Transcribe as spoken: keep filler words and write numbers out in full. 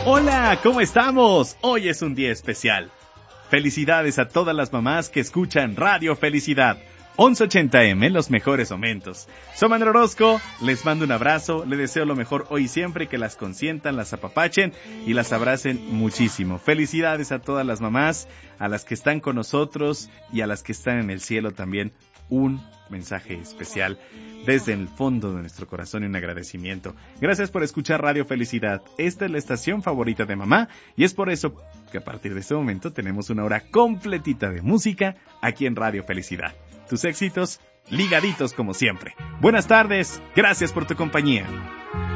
Hola, ¿cómo estamos? Hoy es un día especial. Felicidades a todas las mamás que escuchan Radio Felicidad. once ochenta eme, los mejores momentos. Soy Manuel Orozco, les mando un abrazo, les deseo lo mejor hoy y siempre, que las consientan, las apapachen y las abracen muchísimo. Felicidades a todas las mamás, a las que están con nosotros y a las que están en el cielo también. Un mensaje especial desde el fondo de nuestro corazón y un agradecimiento. Gracias por escuchar Radio Felicidad. Esta es la estación favorita de mamá y es por eso que a partir de este momento tenemos una hora completita de música aquí en Radio Felicidad. Tus éxitos ligaditos como siempre. Buenas tardes, gracias por tu compañía.